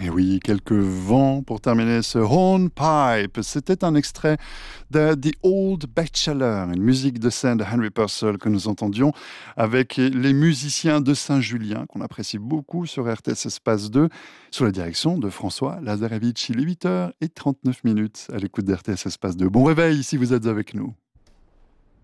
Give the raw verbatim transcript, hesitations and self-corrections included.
Et oui, quelques vents pour terminer ce Hornpipe. C'était un extrait de The Old Bachelor, une musique de scène de Henry Purcell que nous entendions avec les musiciens de Saint-Julien, qu'on apprécie beaucoup sur R T S Espace deux, sous la direction de François Lazarevitch. Il est huit heures trente-neuf minutes à l'écoute d'R T S Espace deux. Bon réveil si vous êtes avec nous.